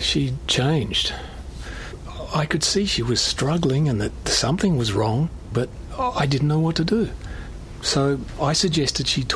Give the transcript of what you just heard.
She changed. I could see she was struggling and that something was wrong, but I didn't know what to do. So I suggested she